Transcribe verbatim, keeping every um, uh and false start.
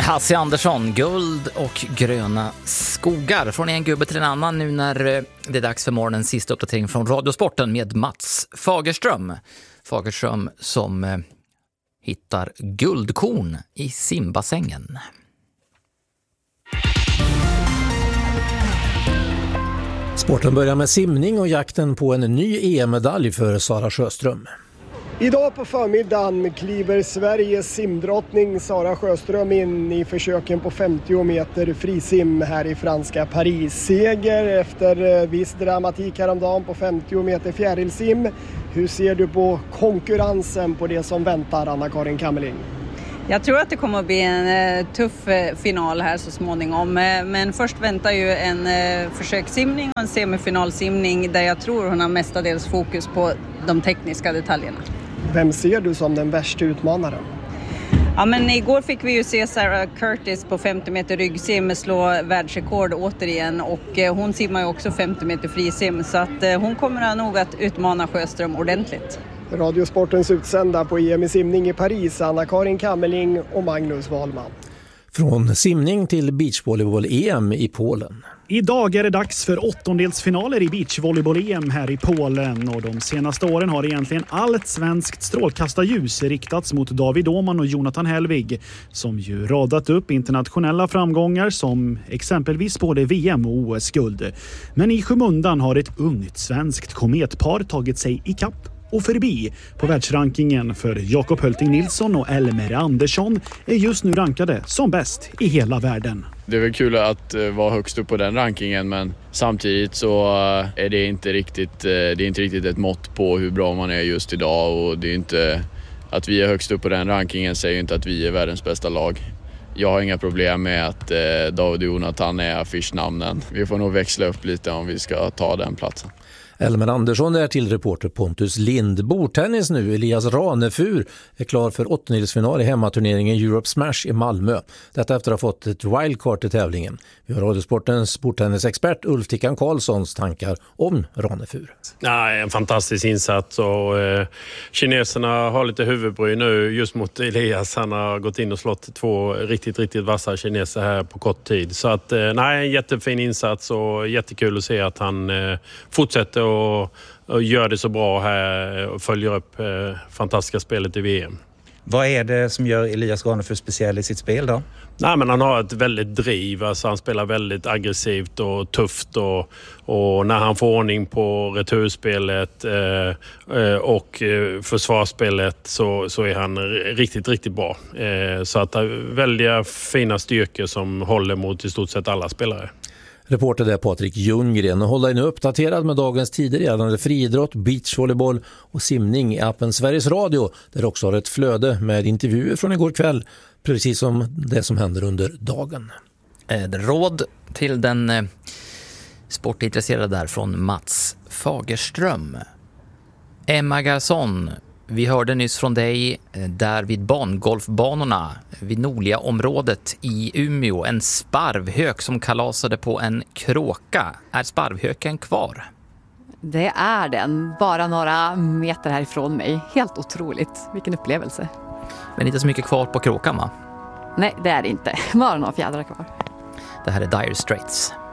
Hasse Andersson, guld och gröna skogar. Från en gubbe till en annan nu när det är dags för morgonens sista uppdatering från Radiosporten med Mats Fagerström. Fagerström som eh, hittar guldkorn i simbassängen. Sporten börjar med simning och jakten på en ny E M-medalj för Sara Sjöström. Idag på förmiddagen kliver Sveriges simdrottning Sara Sjöström in i försöken på femtio meter frisim här i franska Paris. Seger efter viss dramatik häromdagen på femtio meter fjärilsim. Hur ser du på konkurrensen på det som väntar, Anna-Karin Kammerling? Jag tror att det kommer att bli en tuff final här så småningom. Men först väntar ju en försökssimning och en semifinalsimning där jag tror hon har mestadels fokus på de tekniska detaljerna. Vem ser du som den värsta utmanaren? Ja, men igår fick vi ju se Sarah Curtis på femtio meter ryggsim slå världsrekord återigen, och hon simmar ju också femtio meter frisim, så att hon kommer nog att utmana Sjöström ordentligt. Radiosportens utsända på E M i simning i Paris, Anna-Karin Kammerling och Magnus Wahlman. Från simning till beachvolleyboll-E M i Polen. Idag är det dags för åttondelsfinaler i beachvolleyboll-E M här i Polen, och de senaste åren har egentligen allt svenskt strålkastarljus riktats mot David Åhman och Jonathan Hellvig, som ju radat upp internationella framgångar som exempelvis både V M och O S-guld. Men i skymundan har ett ungt svenskt kometpar tagit sig i kapp och förbi på världsrankingen, för Jakob Hölting Nilsson och Elmer Andersson är just nu rankade som bäst i hela världen. Det är väl kul att vara högst upp på den rankingen, men samtidigt så är det inte riktigt, det är inte riktigt ett mått på hur bra man är just idag, och det är inte att vi är högst upp på den rankingen säger inte att vi är världens bästa lag. Jag har inga problem med att David och Jonathan är affischnamnen. Vi får nog växla upp lite om vi ska ta den platsen. Elmer Andersson är till reporter Pontus Lind. Bordtennis nu. Elias Ranefur är klar för åttondelsfinal i hemmaturneringen Europe Smash i Malmö. Detta efter att ha fått ett wildcard i tävlingen. Vi har Radiosportens bordtennisexpert Ulf Tickan Karlssons tankar om Ranefur. Ja, en fantastisk insats, och eh, kineserna har lite huvudbry nu just mot Elias. Han har gått in och slått två riktigt, riktigt vassa kineser här på kort tid. Så att, eh, nej, en jättefin insats och jättekul att se att han eh, fortsätter och, och gör det så bra här och följer upp eh, fantastiska spelet i V M. Vad är det som gör Elias Ranefur speciell i sitt spel då? Nej, men han har ett väldigt driv, alltså han spelar väldigt aggressivt och tufft, och, och när han får ordning på returspelet eh, och försvarsspelet så, så är han riktigt, riktigt bra. Eh, så att väldigt fina styrkor som håller mot i stort sett alla spelare. Reporter där Patrik Ljunggren, och hålla in uppdaterad med dagens tider gällande friidrott, beachvolleyboll och simning i appen Sveriges Radio, där också har ett flöde med intervjuer från igår kväll, precis som det som händer under dagen. Ett råd till den eh, sportintresserade där från Mats Fagerström. Emma Garson, vi hörde nyss från dig där vid bangolfbanorna vid nordliga området i Umeå, en sparvhök som kalasade på en kråka. Är sparvhöken kvar? Det är den, bara några meter härifrån mig. Helt otroligt, vilken upplevelse. Men inte så mycket kvar på kråkan, va? Nej, det är det inte. Bara några fjädrar kvar. Det här är Dire Straits.